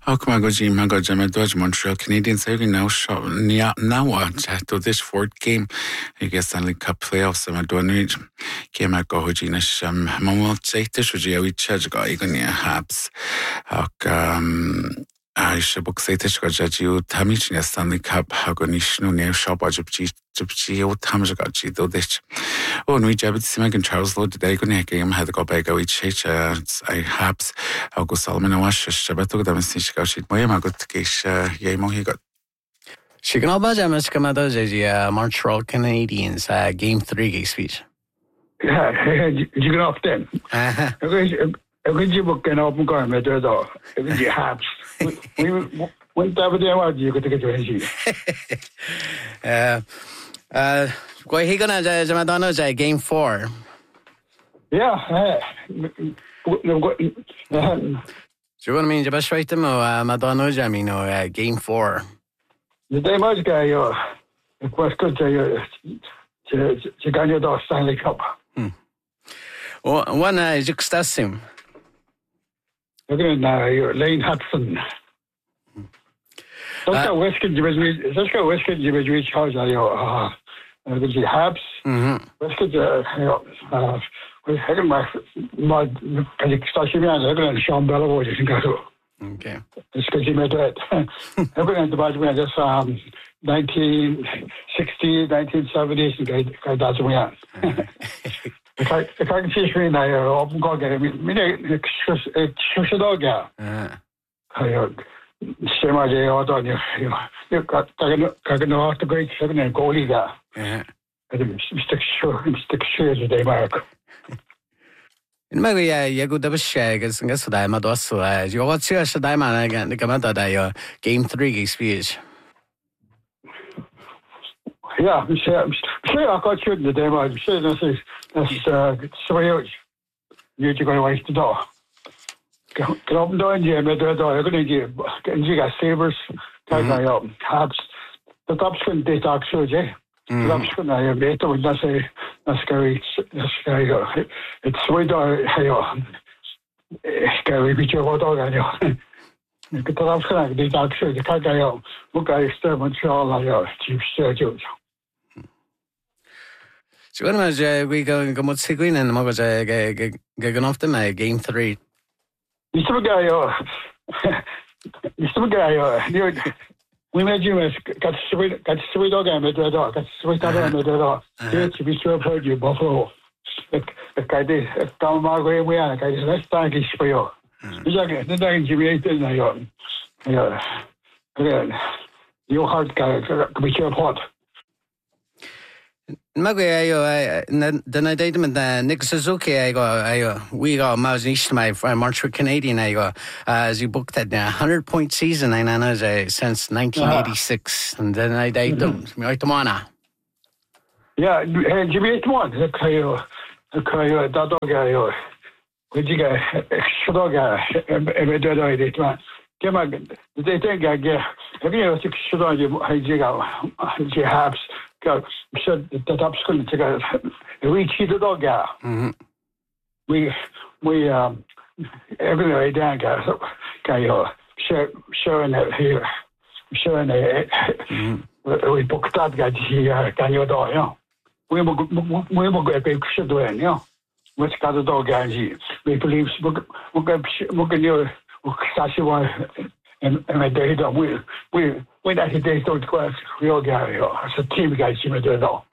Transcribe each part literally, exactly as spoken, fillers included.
Ach má go dtí me go de dúid Montreal Canadiens ag ná náha do this fourth game agus Stanley Cup playoffs a dúid cé me go dtíine sem máil téite dí a te go ag ní Habs ach a se bu séite go deú tamíne Stanley Cup a go níosnú néir seopáidtí tí ó tam gatí do dit. ó nu debit si me an Charles Lo de go ne game had go be go sé a Habs agus Salman wa se bet go am si ga si mai a go géis é mo hi got. Si gan alba me go é Montreal Canadiens uh, game three gay speech. Ja, you gan off then. Ik weet je boek en open gaan met de dag. Ik weet je Habs. Want daar ben je maar je kunt het doen zien. Eh, eh, Gooi hier gaan naar de Madonna zei game four. Ja, eh. So what I mean, je best right mo Madonna zei me no game four. De day maar ga je. Ik was goed je je je kan je daar Stanley Cup. Oh, one is extassim. Again, uh, Lane Hudson. Let's go Western Division. Let's go Western Division. Charge, you know, uh, uh, the Habs. Western, uh, uh, we had my, my, I started me on Sean Bellavoy. Okay. It's because you made that. Everything about me, just um, nineteen sixties, nineteen seventies, and that's we are. Ik kan ik kan zien hoe naar op een gang gaan. Mine ik ik ik dag ja. Ja. Zeg maar je auto je je kan kan nog te gaan zeggen een goalie daar. Ja. Het is stuk zo stuk zo de day mark. In my way, you go to the shag, and guess what I'm also. You watch your Shadaiman again, the Gamata, that game three speech. Ja, misschien ik had je de day mark. Misschien dat is. Dat is zo heel. Je te gaan wachten daar. Klopt dan je met de daar. Ik denk je, je gaat Sabres, kijk naar je Habs. Dat opschijn dit ook zo, hè. Dat opschijn naar je weet hoe dat is. Dat is scary. Dat is scary. Het is zo daar, ja. Scary, weet je wat ook aan je. Ik heb dat opschijn dit ook zo. Je kijkt naar je. Hoe kan je stemmen? Montreal, ja. Chief Sergio. So when was we go go mot seguin and mo was go off them game three. Mister guy yo. Mister guy yo. We made you got sweet got sweet dog and the dog got sweet dog and the dog. You to be sure for you Buffalo. The the guy did down my way we are guys let's thank you for you. You like the day you made it na yo. Yeah. Again. Your heart guy be sure hot. Mago ayo den I date with Nick Suzuki ayo ayo we got Mouse East my Montreal Canadian ayo as you booked that one hundred point season I know since nineteen eighty-six and then I date them me out tomana. Yeah, hey Jimmy eight one kayo kayo da dog ayo. Would you get extra dog e do do date man. Kema de think I get have you six dog you you have go said that up school to go we cheated dog yeah we we um every day down go go show showing it here showing it we booked that guy here can you do yeah we we we go big shit doing yeah what's got the dog guys we believe we we go we can you sashi one and and I did we we we that he did so class real guy as a team guys you do it all.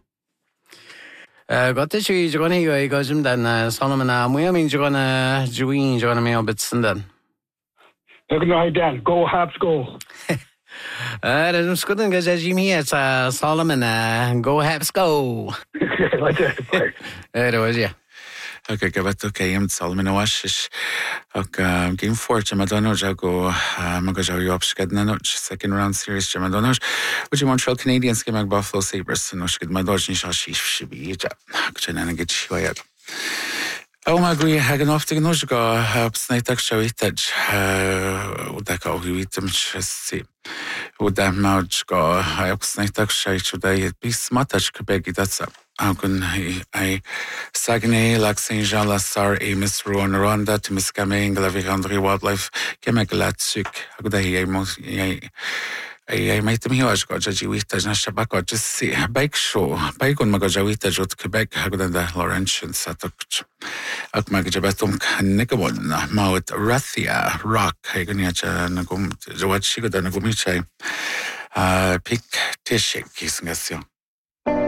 Uh got this you going to go goes then Solomon we I mean you're gonna join you're gonna me a bit then. Look at Dan go Habs go. Uh there's good thing as Jimmy it's uh Solomon uh go Habs go. Like that. It was yeah. Okay, go back to game Salman was okay game four Madonna go magajo you upsked na second round series Madonna which Montreal Canadiens game Buffalo Sabres no skid Madonna ni shi shi bi ja. Gchena get shi Oh my god, hagan ofta gan go sneitach se itad u da go huitam si u da maud go sneitach se chu da bis matach kebegi datsa agun ai sagné lag Saint Jean la Sar e Miss Ruan Rwanda to Miss Gaming la André Wildlife kemegalat suk aguda hi mo I made them here. I got Jawita and Shabaka just see a bike show. Bike on Magajawita Jot Quebec, Hagunda Laurentian Satuk Akmagajabatum Nicabon, Mount Rathia, Rock, Haguniacha Nagum, Jawat Shigoda Nagumiche, Pick Tishik, Kisngasio.